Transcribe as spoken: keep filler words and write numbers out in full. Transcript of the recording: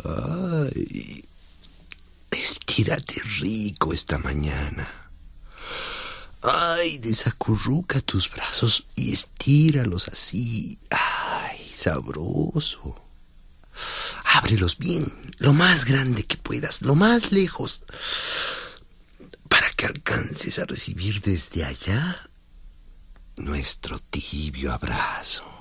Ay, estírate rico esta mañana. Ay, desacurruca tus brazos y estíralos así. Ay, sabroso. Ábrelos bien, lo más grande que puedas, lo más lejos, para que alcances a recibir desde allá nuestro tibio abrazo.